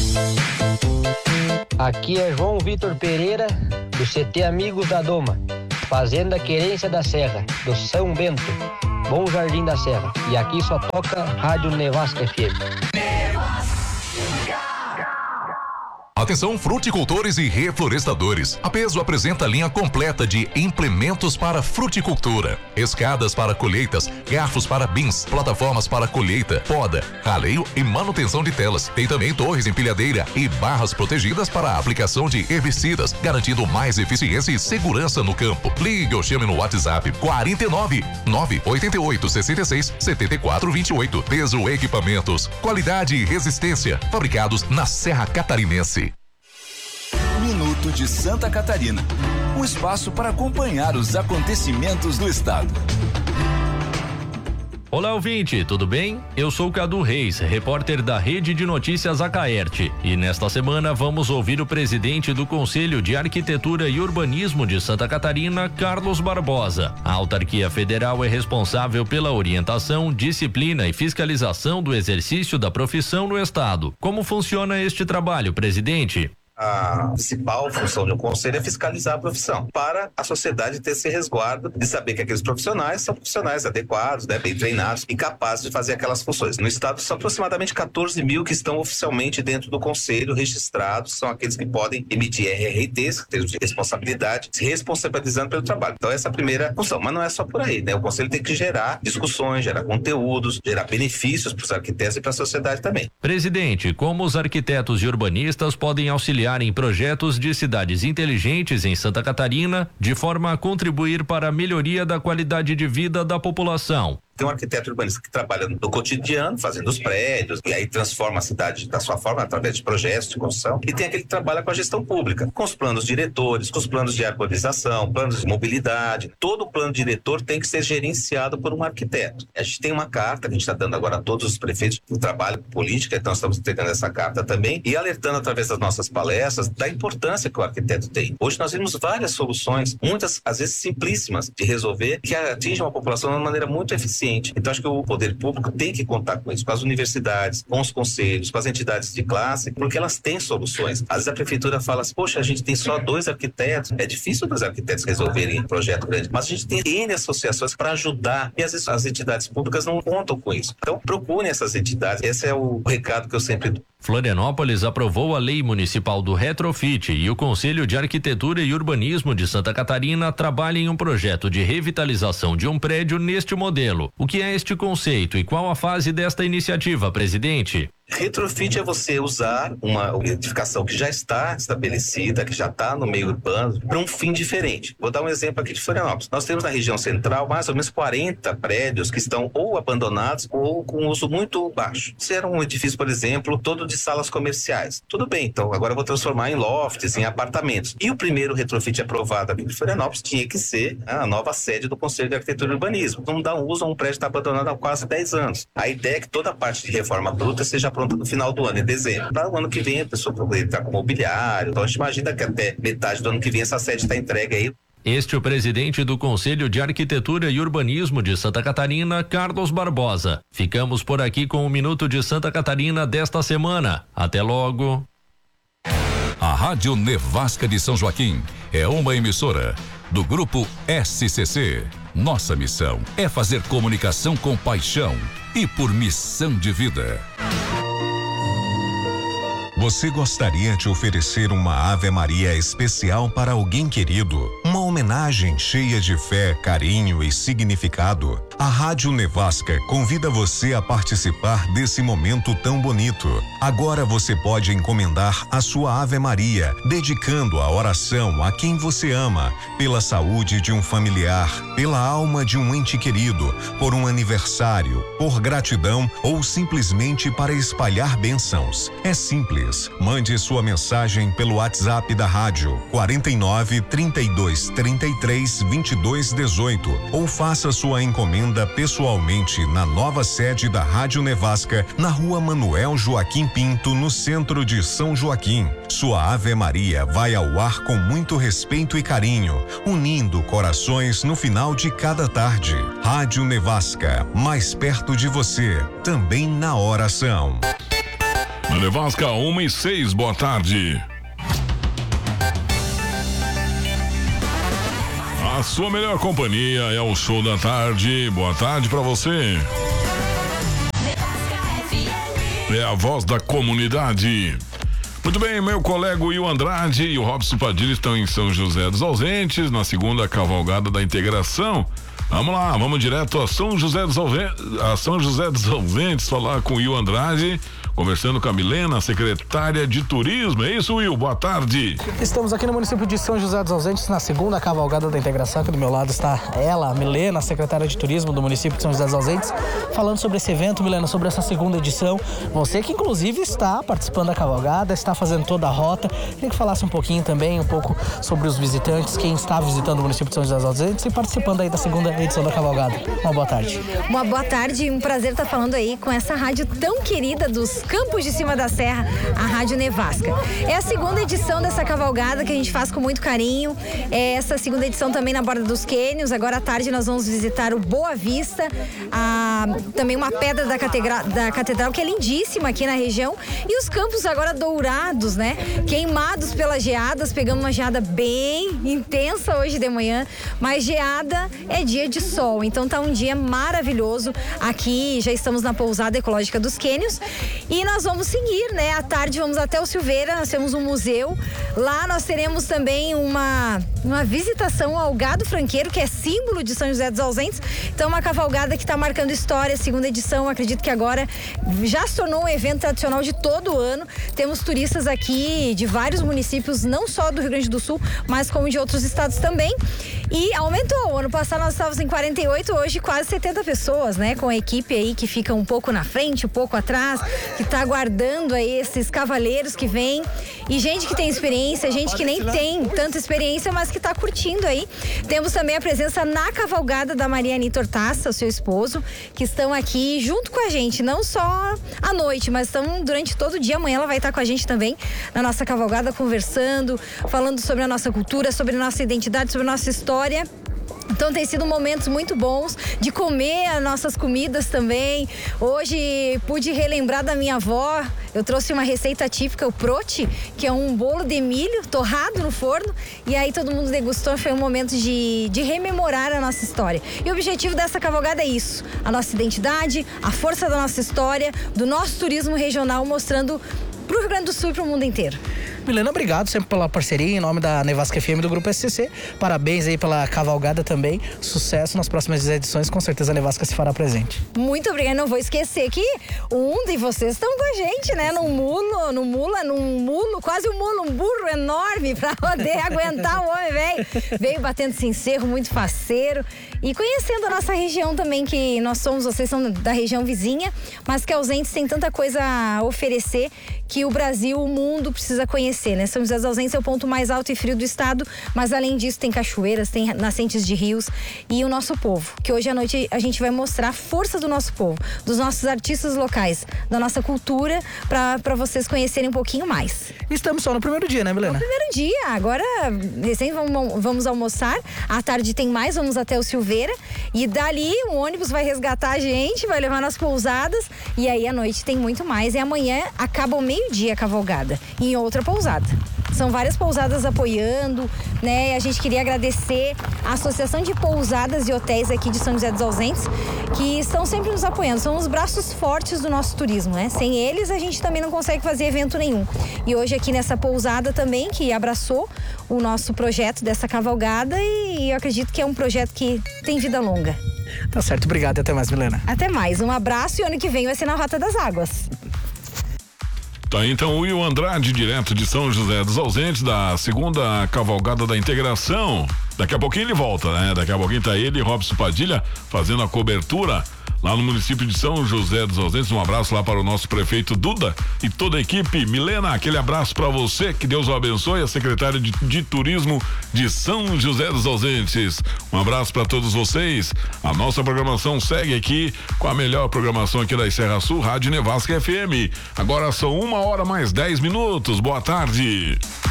Aqui é João Vitor Pereira, do CT Amigos da Doma, Fazenda Querência da Serra, do São Bento, Bom Jardim da Serra. E aqui só toca Rádio Nevasca FM. Atenção, fruticultores e reflorestadores. A Peso apresenta a linha completa de implementos para fruticultura: escadas para colheitas, garfos para bins, plataformas para colheita, poda, raleio e manutenção de telas. Tem também torres empilhadeira e barras protegidas para a aplicação de herbicidas, garantindo mais eficiência e segurança no campo. Ligue ou chame no WhatsApp 49 988 66 74 28. Peso Equipamentos, qualidade e resistência, fabricados na Serra Catarinense. Minuto de Santa Catarina, um espaço para acompanhar os acontecimentos do estado. Olá, ouvinte, tudo bem? Eu sou Cadu Reis, repórter da Rede de Notícias Acaerte, e nesta semana vamos ouvir o presidente do Conselho de Arquitetura e Urbanismo de Santa Catarina, Carlos Barbosa. A autarquia federal é responsável pela orientação, disciplina e fiscalização do exercício da profissão no estado. Como funciona este trabalho, presidente? A principal função de um conselho é fiscalizar a profissão, para a sociedade ter esse resguardo de saber que aqueles profissionais são profissionais adequados, bem treinados e capazes de fazer aquelas funções. No estado são aproximadamente 14 mil que estão oficialmente dentro do conselho registrados, são aqueles que podem emitir RRTs, termos de responsabilidade, se responsabilizando pelo trabalho. Então essa é a primeira função, mas não é só por aí, né? O conselho tem que gerar discussões, gerar conteúdos, gerar benefícios para os arquitetos e para a sociedade também. Presidente, como os arquitetos e urbanistas podem auxiliar em projetos de cidades inteligentes em Santa Catarina, de forma a contribuir para a melhoria da qualidade de vida da população? Tem um arquiteto urbanista que trabalha no cotidiano, fazendo os prédios, e aí transforma a cidade da sua forma através de projetos de construção. E tem aquele que trabalha com a gestão pública, com os planos diretores, com os planos de arborização, planos de mobilidade. Todo o plano diretor tem que ser gerenciado por um arquiteto. A gente tem uma carta que a gente está dando agora a todos os prefeitos do trabalho com política, então estamos entregando essa carta também e alertando através das nossas palestras da importância que o arquiteto tem. Hoje nós vimos várias soluções, muitas às vezes simplíssimas de resolver, que atingem uma população de uma maneira muito eficiente. Então acho que o poder público tem que contar com isso, com as universidades, com os conselhos, com as entidades de classe, porque elas têm soluções. Às vezes a prefeitura fala assim, poxa, a gente tem só 2 arquitetos, é difícil dos arquitetos resolverem um projeto grande, mas a gente tem N associações para ajudar e às vezes as entidades públicas não contam com isso. Então procurem essas entidades, esse é o recado que eu sempre dou. Florianópolis aprovou a Lei Municipal do Retrofit e o Conselho de Arquitetura e Urbanismo de Santa Catarina trabalha em um projeto de revitalização de um prédio neste modelo. O que é este conceito e qual a fase desta iniciativa, presidente? Retrofit é você usar uma edificação que já está estabelecida, que já está no meio urbano, para um fim diferente. Vou dar um exemplo aqui de Florianópolis. Nós temos na região central mais ou menos 40 prédios que estão ou abandonados ou com uso muito baixo. Se era um edifício, por exemplo, todo de salas comerciais. Tudo bem, então agora eu vou transformar em lofts, em apartamentos. E o primeiro retrofit aprovado aqui de Florianópolis tinha que ser a nova sede do Conselho de Arquitetura e Urbanismo. Não dá um uso a um prédio que está abandonado há quase 10 anos. A ideia é que toda a parte de reforma bruta seja pronta no final do ano, em dezembro. Para o ano que vem a pessoa poder entrar com mobiliário. Então a gente imagina que até metade do ano que vem essa sede está entregue aí. Este é o presidente do Conselho de Arquitetura e Urbanismo de Santa Catarina, Carlos Barbosa. Ficamos por aqui com o Minuto de Santa Catarina desta semana. Até logo. A Rádio Nevasca de São Joaquim é uma emissora do Grupo SCC. Nossa missão é fazer comunicação com paixão e por missão de vida. Você gostaria de oferecer uma Ave Maria especial para alguém querido? Uma homenagem cheia de fé, carinho e significado? A Rádio Nevasca convida você a participar desse momento tão bonito. Agora você pode encomendar a sua Ave Maria, dedicando a oração a quem você ama, pela saúde de um familiar, pela alma de um ente querido, por um aniversário, por gratidão ou simplesmente para espalhar bênçãos. É simples. Mande sua mensagem pelo WhatsApp da rádio 49 32 33 22 18 ou faça sua encomenda pessoalmente na nova sede da Rádio Nevasca, na Rua Manuel Joaquim Pinto, no centro de São Joaquim. Sua Ave Maria vai ao ar com muito respeito e carinho, unindo corações no final de cada tarde. Rádio Nevasca, mais perto de você, também na oração. Na Nevasca, 1h06, boa tarde. A sua melhor companhia é o Show da Tarde. Boa tarde pra você. É a voz da comunidade. Muito bem, meu colega Will Andrade e o Robson Padilha estão em São José dos Ausentes, na segunda cavalgada da integração. Vamos lá, vamos direto a São José dos Ausentes, falar com o Will Andrade, conversando com a Milena, secretária de Turismo. É isso, Will? Boa tarde. Estamos aqui no município de São José dos Ausentes, na segunda cavalgada da integração. Aqui do meu lado está ela, a Milena, secretária de Turismo do município de São José dos Ausentes, falando sobre esse evento, Milena, sobre essa segunda edição. Você que inclusive está participando da cavalgada, está fazendo toda a rota. Queria que falasse um pouquinho também, um pouco sobre os visitantes, quem está visitando o município de São José dos Ausentes e participando aí da segunda edição da cavalgada. Uma boa tarde. Uma boa tarde, um prazer estar falando aí com essa rádio tão querida dos Campos de Cima da Serra, a Rádio Nevasca. É a segunda edição dessa cavalgada que a gente faz com muito carinho. É essa segunda edição também na Borda dos Quênios. Agora à tarde nós vamos visitar o Boa Vista, também uma pedra da catedral que é lindíssima aqui na região. E os campos agora dourados, né? Queimados pelas geadas. Pegamos uma geada bem intensa hoje de manhã, mas geada é dia de sol, então tá um dia maravilhoso. Aqui já estamos na pousada ecológica dos Quênios e nós vamos seguir, né? À tarde vamos até o Silveira, nós temos um museu. Lá nós teremos também uma visitação ao gado franqueiro, que é símbolo de São José dos Ausentes. Então uma cavalgada que está marcando história, segunda edição, acredito que agora já se tornou um evento tradicional de todo o ano. Temos turistas aqui de vários municípios, não só do Rio Grande do Sul, mas como de outros estados também. E aumentou, o ano passado nós estávamos em 48, hoje quase 70 pessoas, né? Com a equipe aí que fica um pouco na frente, um pouco atrás, que está aguardando aí esses cavaleiros que vêm. E gente que tem experiência, gente que nem tem tanta experiência, mas que está curtindo aí. Temos também a presença na cavalgada da Mariane Tortaça, o seu esposo, que estão aqui junto com a gente, não só à noite, mas estão durante todo o dia. Amanhã ela vai estar com a gente também na nossa cavalgada, conversando, falando sobre a nossa cultura, sobre a nossa identidade, sobre a nossa história. Então tem sido momentos muito bons de comer as nossas comidas também. Hoje pude relembrar da minha avó. Eu trouxe uma receita típica, o prote, que é um bolo de milho torrado no forno. E aí todo mundo degustou, foi um momento de rememorar a nossa história. E o objetivo dessa cavalgada é isso: a nossa identidade, a força da nossa história, do nosso turismo regional, mostrando para o Rio Grande do Sul e para o mundo inteiro. Milena, obrigado sempre pela parceria em nome da Nevasca FM do Grupo SCC. Parabéns aí pela cavalgada também. Sucesso nas próximas edições, com certeza a Nevasca se fará presente. Muito obrigada, não vou esquecer que um de vocês estão com a gente, né? Num mulo, quase um burro enorme pra poder aguentar o homem, velho. Veio batendo sem encerro, muito faceiro. E conhecendo a nossa região também, que vocês são da região vizinha, mas que Ausentes tem tanta coisa a oferecer que o Brasil, o mundo precisa conhecer, né? São José dos Ausentes é o ponto mais alto e frio do estado, mas além disso tem cachoeiras, tem nascentes de rios e o nosso povo, que hoje à noite a gente vai mostrar a força do nosso povo, dos nossos artistas locais, da nossa cultura, para vocês conhecerem um pouquinho mais. Estamos só no primeiro dia, né, Milena? No primeiro dia, agora recém vamos almoçar, à tarde tem mais, vamos até o Silveira e dali um ônibus vai resgatar a gente, vai levar nas pousadas e aí à noite tem muito mais e amanhã acaba o meio-dia a cavalgada em outra pousada. São várias pousadas apoiando, né? A gente queria agradecer a Associação de Pousadas e Hotéis aqui de São José dos Ausentes, que estão sempre nos apoiando. São os braços fortes do nosso turismo, né? Sem eles, a gente também não consegue fazer evento nenhum. E hoje aqui nessa pousada também, que abraçou o nosso projeto dessa cavalgada e eu acredito que é um projeto que tem vida longa. Tá certo, obrigado e até mais, Milena. Até mais, um abraço e ano que vem vai ser na Rota das Águas. Tá, então o Will Andrade, direto de São José dos Ausentes, da segunda cavalgada da integração. Daqui a pouquinho ele volta, né? Daqui a pouquinho tá ele e Robson Padilha fazendo a cobertura lá no município de São José dos Ausentes. Um abraço lá para o nosso prefeito Duda e toda a equipe. Milena, aquele abraço para você, que Deus o abençoe, a secretária de Turismo de São José dos Ausentes. Um abraço para todos vocês. A nossa programação segue aqui com a melhor programação aqui da Serra Sul, Rádio Nevasca FM. Agora são 1h mais 10 minutos. Boa tarde.